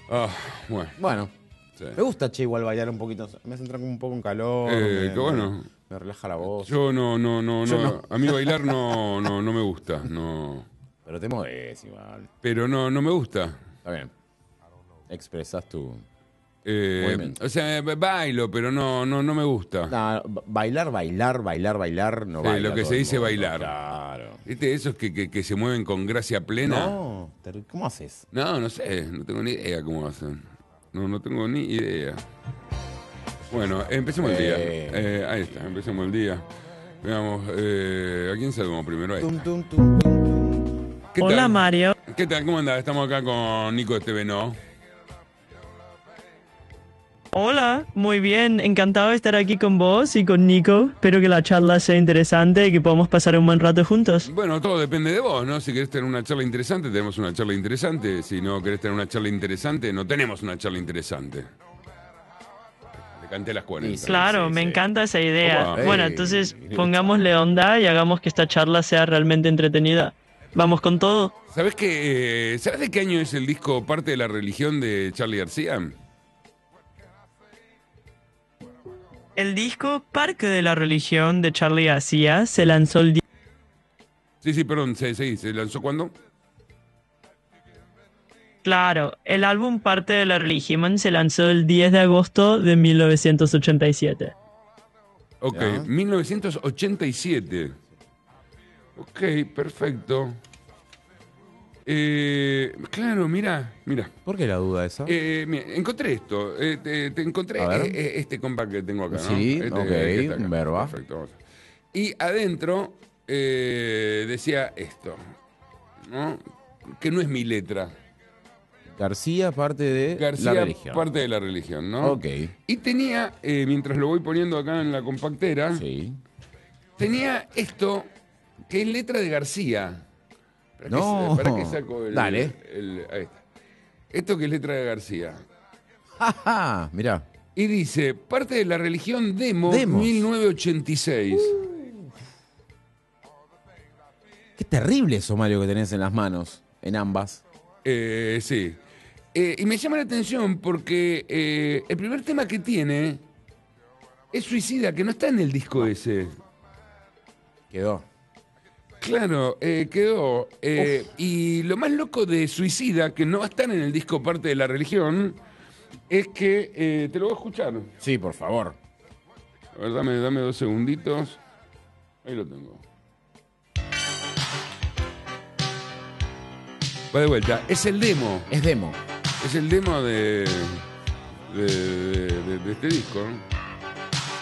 Ah, bueno. Bueno, Sí. me gusta, che, igual bailar un poquito. Me hace entrar como un poco en calor. Qué bueno. Me relaja la voz. Yo no. Yo no. A mí bailar no me gusta. No. Pero te mueves igual. Pero no me gusta. Está bien. Expresas tu movimiento. O sea, bailo, pero no me gusta. No, bailar, no Sí, baila lo que todo se el dice mundo, bailar. Claro. ¿Viste? Esos que se mueven con gracia plena. No, ¿cómo haces? No sé. No tengo ni idea cómo hacen. No tengo ni idea. Bueno, empecemos el día. Ahí está, empecemos el día. Veamos, ¿a quién saludamos primero? Ahí está. ¿Qué Hola, tal? Mario. ¿Qué tal? ¿Cómo andás? Estamos acá con Nico Esteveno. Hola, muy bien. Encantado de estar aquí con vos y con Nico. Espero que la charla sea interesante y que podamos pasar un buen rato juntos. Bueno, todo depende de vos, ¿no? Si querés tener una charla interesante, tenemos una charla interesante. Si no querés tener una charla interesante, no tenemos una charla interesante. Le canté las 40. Claro, sí, me sí. encanta esa idea. Opa. Bueno, Ey, entonces mira. pongámosle onda y hagamos que esta charla sea realmente entretenida. ¿Vamos con todo? ¿Sabés de qué año es el disco Parte de la Religión de Charly García? El disco Parque de la Religión de Charly García se lanzó el día... Sí, perdón, ¿se lanzó cuándo? Claro, el álbum Parte de la Religión se lanzó el 10 de agosto de 1987. Ok, Ya. 1987. Ok, perfecto. Claro, mira. ¿Por qué la duda esa? Mira, encontré esto. Te encontré A ver. este compact que tengo acá, ¿no? Sí, Este ok, que está acá. verba. Perfecto, vamos. Y adentro decía esto, ¿no? Que no es mi letra. García, parte de García, la religión. parte de la religión, ¿no? Ok. Y tenía, mientras lo voy poniendo acá en la compactera, Sí. tenía esto que es letra de García. No. ¿Para qué saco el...? Dale. Ahí está. Esto que es letra de García. ¡Ja! Mirá. Y dice, parte de la religión Demos. 1986. Qué terrible eso, Mario, que tenés en las manos. En ambas. Sí. Y me llama la atención porque el primer tema que tiene es Suicida, que no está en el disco ese. Quedó. Claro, quedó. Y lo más loco de Suicida, que no va a estar en el disco Parte de la Religión, es que te lo voy a escuchar. Sí, por favor. A ver, dame 2 segunditos. Ahí lo tengo. Va de vuelta. Es el demo. Es demo. Es el demo de este disco, ¿no?